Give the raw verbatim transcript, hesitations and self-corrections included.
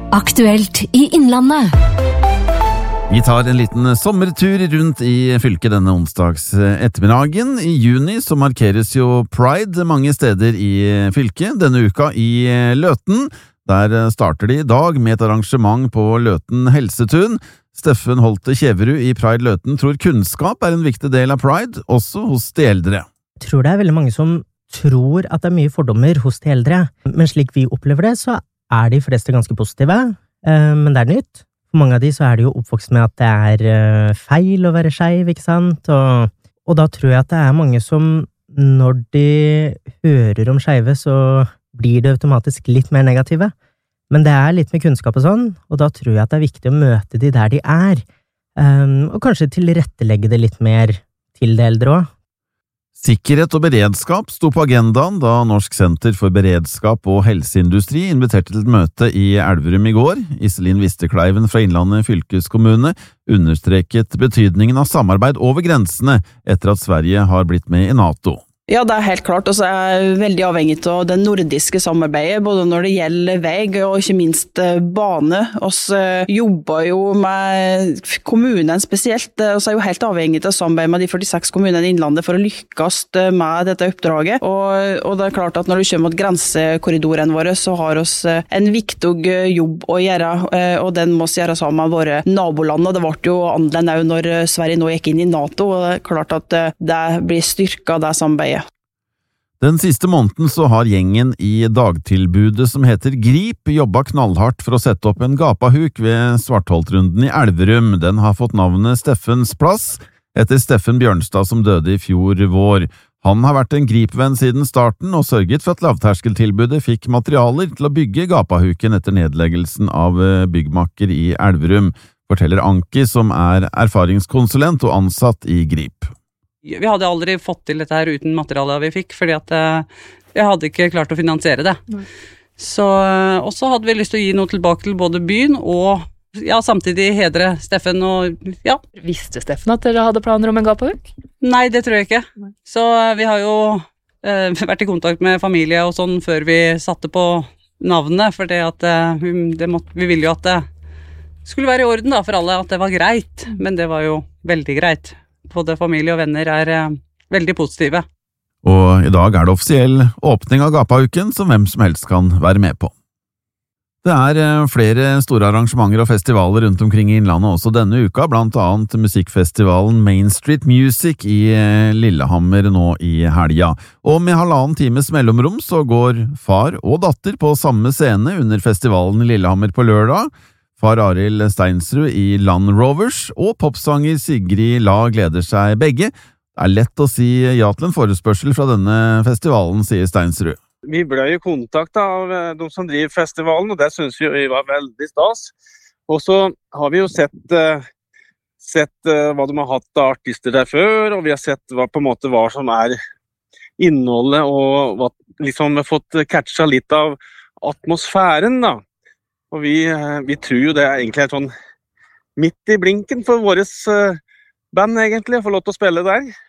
Aktuelt i Innlandet. Vi tar en liten sommertur rundt i fylket denne onsdags ettermiddagen. I juni så markeres jo Pride mange steder i fylket. Denne uka i Løten. Der starter de i dag med et arrangement på Løten Helsetun. Steffen Holte Kjeverud i Pride Løten tror kunnskap er en viktig del av Pride, også hos de eldre. Jeg tror det er veldig mange som tror at det er mye fordommer hos de eldre, men slik vi opplever det, så er de fleste ganske positive, men det er nytt. For mange av de så er de jo oppvokst med at det er feil å være skeiv, ikke sant? Og, og da tror jeg at det er mange som, når de hører om skeive, så blir det automatisk litt mer negative. Men det er litt med kunnskap og sånn, og da tror jeg at det er viktig å møte de der de er, og kanskje tilrettelegge det litt mer til det eldre også. Sikkerhet og beredskap sto på agendaen da Norsk Senter for Beredskap og Helseindustri inviterte til et møte i Elverum i går. Iselin Vistekleiven fra Innlandet fylkeskommune understreket betydningen av samarbeid over grensene etter at Sverige har blitt med i NATO. Ja, det er helt klart, og så er jeg veldig avhengig av det nordiske samarbeidet, både når det gjelder vei og ikke minst bane. Vi jobber jo med kommunen spesielt, og så er jeg jo helt avhengig av samarbeid med de førtiseks kommunene i Innlandet for å lykkes med dette oppdraget. Og, og det er klart at når det kommer mot grensekorridorene våre, så har vi en viktig jobb å gjøre, og den må vi gjøre sammen med våre naboland. Og det ble jo annerledes når Sverige nå gikk inn i NATO, og det er klart at det blir styrket av det samarbeidet. Den siste måneden så har gjengen i dagtilbudet som heter Grip jobbet knallhardt for å sette opp en gapahuk ved Svartholtrunden i Elverum. Den har fått navnet Steffens plass, etter Steffen Bjørnstad som døde i fjor vår. Han har vært en Grip-venn siden starten og sørget for at lavterskeltilbudet fikk materialer til å bygge gapahuken etter nedleggelsen av byggmakker i Elverum, forteller Anki som er erfaringskonsulent og ansatt i Grip. Vi hadde aldri fått til dette her uten materialet vi fikk, fordi at jeg hadde ikke klart å finansiere det. Nei. Så også hadde vi lyst til å gi noe tilbake til både byen og ja, samtidig hedre Steffen og ja. Visste Steffen at dere hadde planer om en gapahuk? Nei, det tror jeg ikke. Nei. Så vi har jo eh, vært i kontakt med familie og sånn før vi satte på navnet, for det at eh, det måtte, vi ville jo at det skulle være i orden da, for alle, at det var greit, men det var jo veldig greit. Både familie og venner er eh, veldig positive. Og i dag er det offisiell åpning av gapahuken som hvem som helst kan være med på. Det er eh, flere store arrangementer og festivaler rundt omkring i Innlandet også denne uka, blant annet musikkfestivalen Main Street Music i eh, Lillehammer nå i helga. Og med halvannen times mellomrom så går far og datter på samme scene under festivalen i Lillehammer på lørdag. Far Arild Steinsrud i Land Rovers og popsanger Sigrid La gleder seg begge. Det er lett å si ja til en forespørsel fra denne festivalen, sier Steinsrud. Vi ble jo kontaktet av de som driver festivalen, og det synes vi var veldig stas. Og så har vi jo sett, uh, sett uh, hva de har hatt av artister der før, og vi har sett hva, på en måte, hva som er innholdet, og hva, liksom, vi har fått catcha litt av atmosfæren da. Og vi, vi tror jo det er egentlig et sånn midt i blinken for våres band egentlig, å få lov til å spille der.